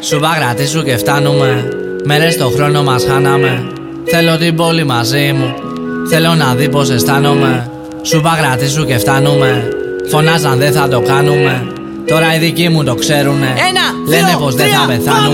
Σου παγρατήσου και φτάνουμε. Μέρες το χρόνο μας χάναμε. Θέλω την πόλη μαζί μου. Θέλω να δει πως αισθάνομαι. Σου παγρατήσου και φτάνουμε. Φωνάζαν δεν θα το κάνουμε. Τώρα οι δικοί μου το ξέρουνε. Λένε πως δεν θα πεθάνουμε.